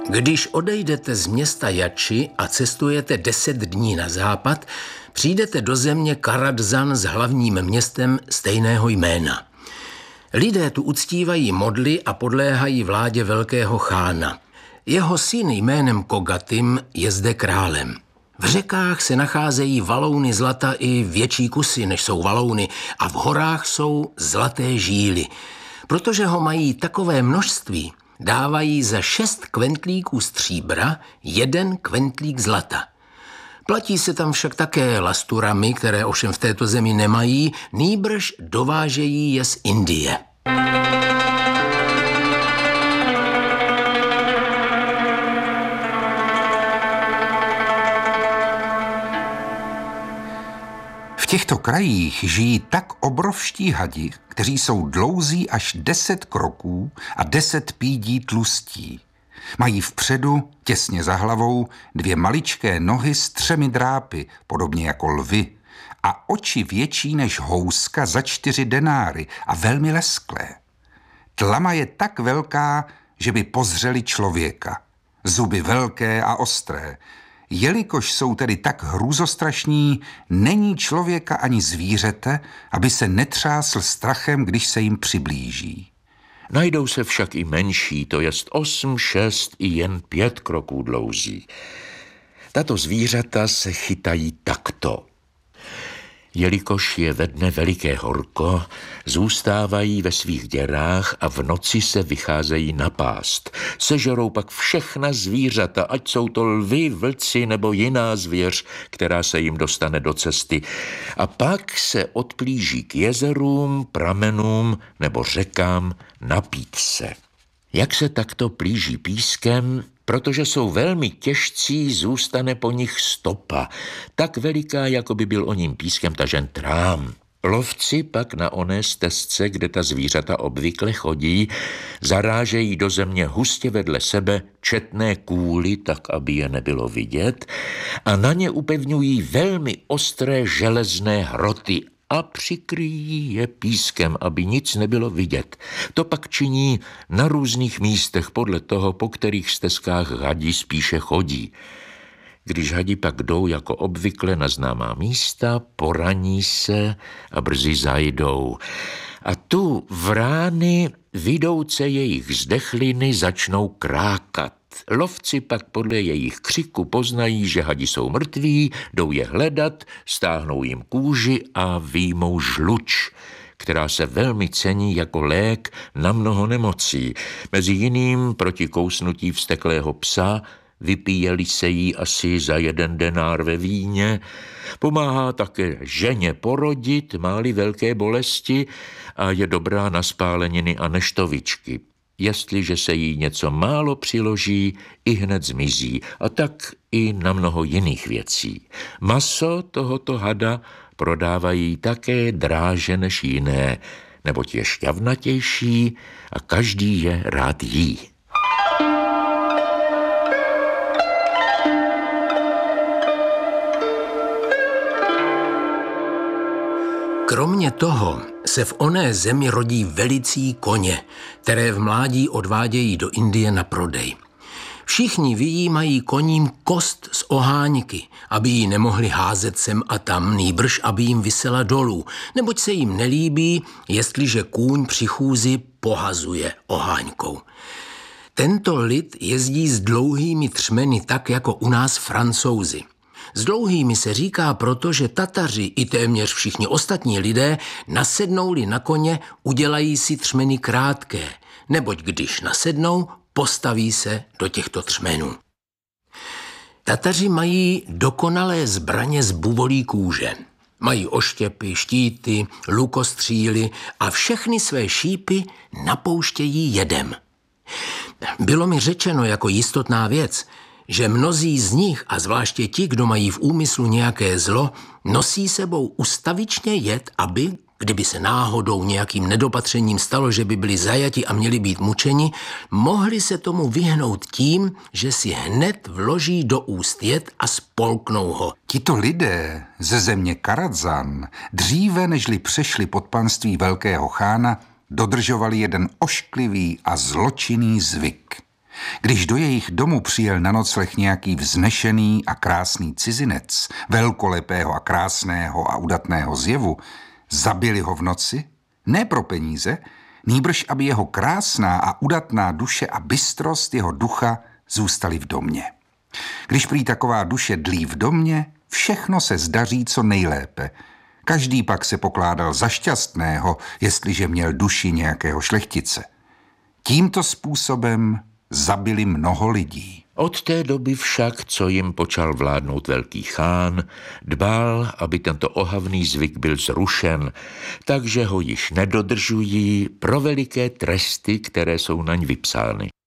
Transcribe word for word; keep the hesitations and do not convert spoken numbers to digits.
Když odejdete z města Jači a cestujete deset dní na západ, přijdete do země Karadzan s hlavním městem stejného jména. Lidé tu uctívají modly a podléhají vládě velkého chána. Jeho syn jménem Kogatym je zde králem. V řekách se nacházejí valouny zlata i větší kusy, než jsou valouny, a v horách jsou zlaté žíly. Protože ho mají takové množství, dávají za šest kventlíků stříbra jeden kventlík zlata. Platí se tam však také lasturami, které ovšem v této zemi nemají, nýbrž dovážejí je z Indie. V těchto krajích žijí tak obrovští hadi, kteří jsou dlouzí až deset kroků a deset pídí tlustí. Mají vpředu, těsně za hlavou, dvě maličké nohy s třemi drápy, podobně jako lvy, a oči větší než houska za čtyři denáry a velmi lesklé. Tlama je tak velká, že by pozřeli člověka. Zuby velké a ostré. Jelikož jsou tedy tak hrůzostrašní, není člověka ani zvířete, aby se netřásl strachem, když se jim přiblíží. Najdou se však i menší, to jest osm, šest i jen pět kroků dlouzí. Tato zvířata se chytají takto. Jelikož je ve dne veliké horko, zůstávají ve svých děrách a v noci se vycházejí napást. Sežerou pak všechna zvířata, ať jsou to lvy, vlci nebo jiná zvěř, která se jim dostane do cesty. A pak se odplíží k jezerům, pramenům nebo řekám napít se. Jak se takto plíží pískem, protože jsou velmi těžcí, zůstane po nich stopa, tak veliká, jako by byl o ním pískem tažen trám. Lovci pak na oné stezce, kde ta zvířata obvykle chodí, zarážejí do země hustě vedle sebe četné kůly, tak aby je nebylo vidět, a na ně upevňují velmi ostré železné hroty a přikryjí je pískem, aby nic nebylo vidět. To pak činí na různých místech podle toho, po kterých stezkách hadi spíše chodí. Když hadi pak jdou jako obvykle na známá místa, poraní se a brzy zajdou. A tu vrány, vidouce jejich zdechliny, začnou krákat. Lovci pak podle jejich křiku poznají, že hadi jsou mrtví, jdou je hledat, stáhnou jim kůži a výjmou žluč, která se velmi cení jako lék na mnoho nemocí. Mezi jiným proti kousnutí vzteklého psa, vypíjeli se jí asi za jeden denár ve víně, pomáhá také ženě porodit, má-li velké bolesti, a je dobrá na spáleniny a neštovičky. Jestliže se jí něco málo přiloží, i hned zmizí, a tak i na mnoho jiných věcí. Maso tohoto hada prodávají také dráže než jiné, neboť je šťavnatější a každý je rád jí. Kromě toho se v oné zemi rodí velicí koně, které v mládí odvádějí do Indie na prodej. Všichni vyjímají koním kost z oháňky, aby ji nemohli házet sem a tam, nýbrž aby jim visela dolů, neboť se jim nelíbí, jestliže kůň při chůzi pohazuje oháňkou. Tento lid jezdí s dlouhými třmeny tak jako u nás Francouzi. S dlouhými se říká proto, že Tataři i téměř všichni ostatní lidé nasednou-li na koně, udělají si třmeny krátké, neboť když nasednou, postaví se do těchto třmenů. Tataři mají dokonalé zbraně z buvolí kůže. Mají oštěpy, štíty, lukostříly a všechny své šípy napouštějí jedem. Bylo mi řečeno jako jistotná věc, že mnozí z nich, a zvláště ti, kdo mají v úmyslu nějaké zlo, nosí sebou ustavičně jed, aby, kdyby se náhodou nějakým nedopatřením stalo, že by byli zajati a měli být mučeni, mohli se tomu vyhnout tím, že si hned vloží do úst jed a spolknou ho. Tito lidé ze země Karadzan dříve, nežli přešli pod panství velkého chána, dodržovali jeden ošklivý a zločinný zvyk. Když do jejich domu přijel na nocleh nějaký vznešený a krásný cizinec, velkolepého a krásného a udatného zjevu, zabili ho v noci, ne pro peníze, nýbrž aby jeho krásná a udatná duše a bystrost jeho ducha zůstaly v domě. Když prý taková duše dlí v domě, všechno se zdaří co nejlépe. Každý pak se pokládal za šťastného, jestliže měl duši nějakého šlechtice. Tímto způsobem zabili mnoho lidí. Od té doby však, co jim počal vládnout velký chán, dbal, aby tento ohavný zvyk byl zrušen, takže ho již nedodržují pro veliké tresty, které jsou naň vypsány.